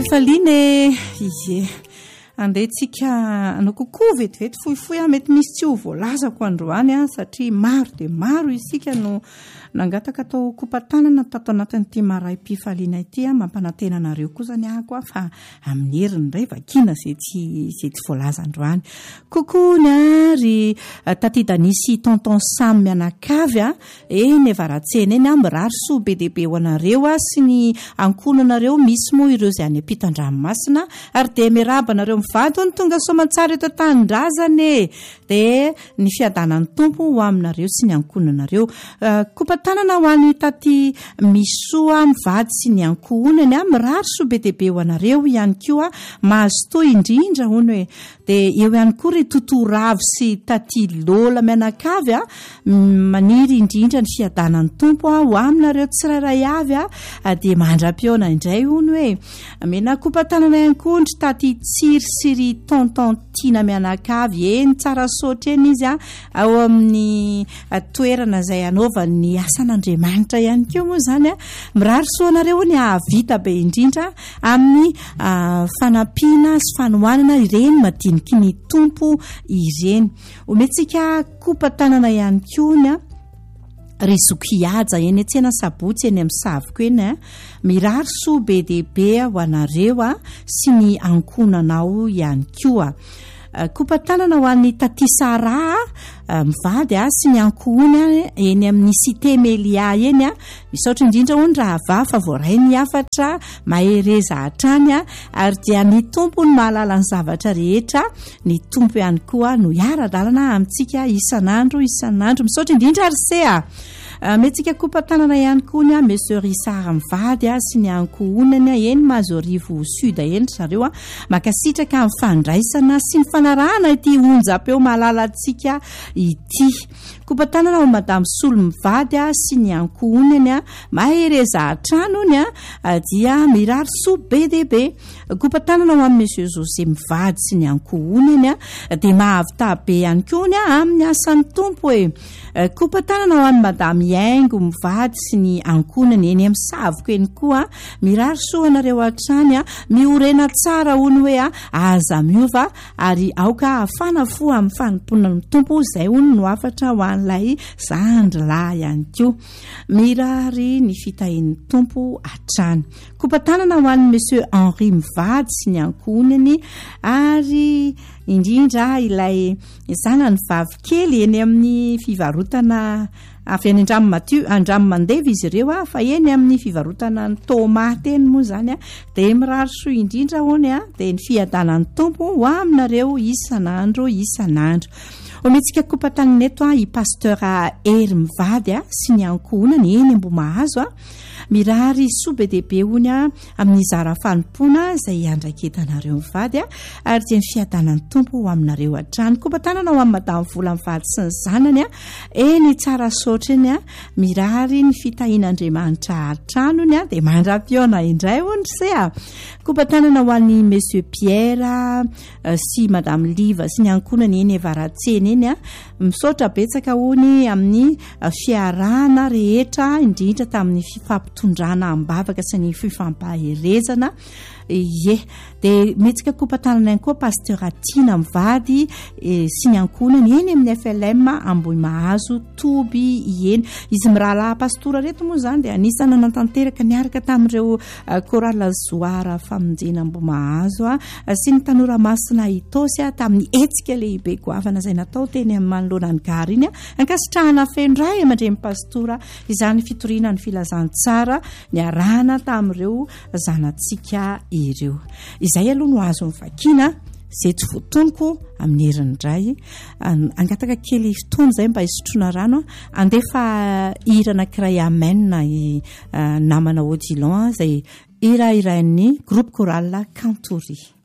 Pifaliana izy andehitsika anao kokoa vetivety fohifohy mety misy tsy ho voalazako androany satria maro dia maro isika no nangataka atao kopatanana tato anatin'ity maray Pifaliana ity mampanantena anareo koa zany ako fa amin'ny heriny indray vakina izay tsy voalaza androany kokoa ny ary tatida nisy tonton Sam mianakavy eny Avaratsena eny mirary soa be dia be ho anareo sy ny ankonanareo misy moa ireo izay any ampitan-dranomasina ary dia miaraba anareo mivady ny tonga soamantsara eto an-tanindrazana dia ny fiadanan'ny tompo ho aminareo sy ny ankonanareo kopatanana ho an'ny taty misoa mivady sy ny ankonany mirary soa be dia be ho anareo ihany koa mahazo toa indrindra hono hoe dia eo ihany koa ry totoravo sy taty lola mianakavy maniry indrindra ny fiadanan'ny tompo ho aminareo tsirairay avy dia mandra-piona indray hono hoe mena kopatanana ihany koa ny taty tsiry sy ry tonton Tina mianakavy eny tsara sotra eny izy ao amin'ny toerana izay anaovan'ny asan'Andriamanitra ihany koa moa zany mirary soa anareo ny ahavita be indrindra amin'ny fanampiana sy fanohanana ireny madiniky ny tompo ireny ometsika kopatanana ihany koa ry zokiaja eny an-tsena sabotsy eny amin'ny savoko eny mirary soa be dia be ho anareo sy ny ankonanao ihany koa kopatanana ho an'ny taty Sara mivady sy ny ankohony eny amin'ny Cité Melia eny misaotra indrindra hono raha vafa voaray ny afatra mahereza hatrany ary dia ny tompo ny mahalala ny zavatra rehetra ny tompo ihany koa no hiara-dalana amintsika isan'andro misaotra indrindra ary se metsika kopatanana ihany koa ny Monsieur Risard mivady sy ny ankohonany eny Mazorivo Sud eny zareo makasitraka amin'ny fandraisana sy ny fanarahana ity onjam-peo mahalalantsika ity kopatanana ho Madame Solo mivady sy ny ankohonany mahereza hatranony dia mirary soa be dia be kopatanana ho amin'ny Monsieur José mivady sy ny ankohonany dia mahavita be ihany koa amin'ny asan'ny tompo kopatanana ho an'ny Madame Yengo mivady sy ny ankonany eny amin'ny savoko eny koa mirary soa anareo hatrany miorena tsara hono hoe aza miova ary aoka afana fo amin'ny fanomponan'ny tompo izay hono no afatra ho an'ilay zandrilahy ihany koa mirary ny fitahin'ny tompo hatrany kopatanana ho an'ny Monsieur Henri mivady sy ny ankonany ary indrindra ilay zanany vavikely eny amin'ny fivarotana avy any Andramomandeva izy ireo fa eny amin'ny fivarotana ny tomaty eny moa zany dia mirary soa indrindra hono dia ny fiadanan'ny tompo ho aminareo isan'andro ometsika kopatanana eto i pasteur Hery mivady sy ny ankonany eny Ambomahazo mirary soa be dia be hono amin'ny zara fanompoana izay andraiketanareo mivady ary dia ny fiadanan'ny tompo ho aminareo hatrany kopatanana ho amin'ny Madame Vola mivady sy ny zanany eny tsara sotra eny mirary ny fitahin'Andriamanitra hatranony dia mandra-piona indray hono se kopatanana ho an'ny Monsieur Pierre sy Madame Liva sy ny ankonany eny Avaratsena eny misaotra betsaka hony amin'ny fiarahana rehetra indrindra tamin'ny fifampitondrana ambavaka sy ny fifampaherezana dia metsika kopatanana ihany koa pasteur Tina mivady sy ny ankonany eny amin'ny FLM Ambohimahazo Toby eny izy mirahalahy pastora reto moa zany dia anisany natanteraka niaraka tamin'ireo korala zoara famonjena Ambohimahazo sy ny tanora masina Itosy tamin'ny etsika lehibe goavana izay natao teny amin'ny manoloanany gary iny ankasitrahana fendray aman-dreny pastora izany fitoriana ny filazantsara ny arahana tamin'ireo zanatsika ireo izay aloha no azo mivakina izay tsy voatonoko amin'ny herindray angataka kely fotoana izay mba hisotroana rano andefa hira anankiray amena namana Odilon izay hira irain'ny groupe choral Cantorie